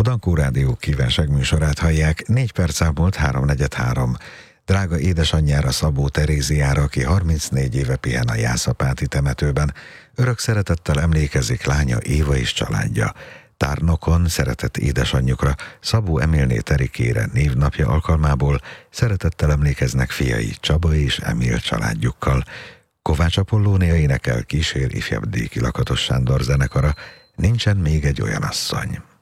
Dankó Rádió kívánság műsorát hallják, 4 perc elmúlt 3:43. Drága édesanyjára, Szabó Teréziára, aki 34 éve pihen a Jászapáti temetőben, örök szeretettel emlékezik lánya Éva és családja. Tárnokon szeretett édesanyjukra, Szabó Emilné Terikére névnapja alkalmából szeretettel emlékeznek fiai Csaba és Emil családjukkal. Kovács Apollónia énekel, kísér ifjabb Déki Lakatos Sándor zenekara, Nincsen még egy olyan asszony.